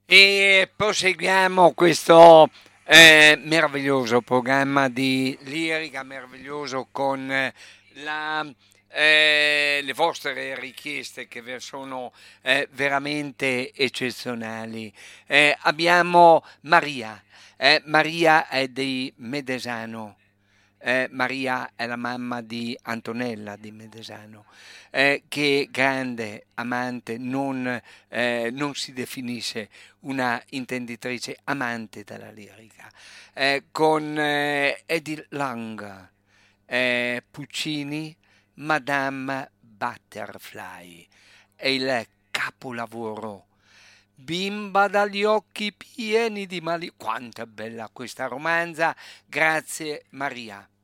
E proseguiamo questo meraviglioso programma di lirica, meraviglioso con le vostre richieste che sono veramente eccezionali. Abbiamo Maria, Maria è di Medesano. Maria è la mamma di Antonella di Medesano, che grande amante, non si definisce una intenditrice, amante della lirica, con Edith Lang, Puccini, Madame Butterfly, è il capolavoro. Bimba dagli occhi pieni di mali. Quanto è bella questa romanza! Grazie Maria.